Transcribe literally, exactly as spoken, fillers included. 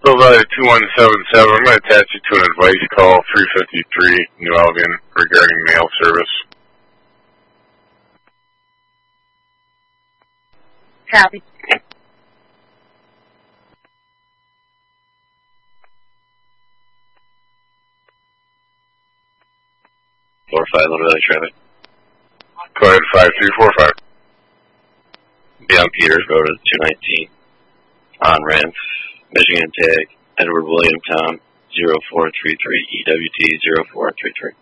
Bill value two one seven seven. I'm going to attach you to an advice call, three fifty-three, New Elgin, regarding mail service. Copy. Four five, Little Valley traffic. Go ahead, five three four five. Beyond Peters Road at two nineteen. On ramp, Michigan tag, Edward William Tom, zero four three three, E W T zero four three three.